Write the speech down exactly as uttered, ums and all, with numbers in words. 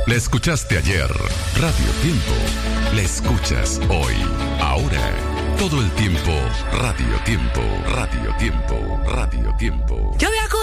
La escuchaste ayer. Radio Tiempo. La escuchas hoy. Ahora. Todo el tiempo. Radio Tiempo. Radio Tiempo. Radio Tiempo. Yo viajo